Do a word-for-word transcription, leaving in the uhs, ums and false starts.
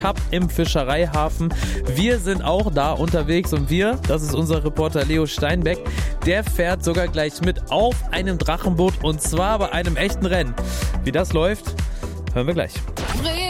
Cup im Fischereihafen. Wir sind auch da unterwegs und wir, das ist unser Reporter Leo Steinbeck, der fährt sogar gleich mit auf einem Drachenboot und zwar bei einem echten Rennen. Wie das läuft, hören wir gleich.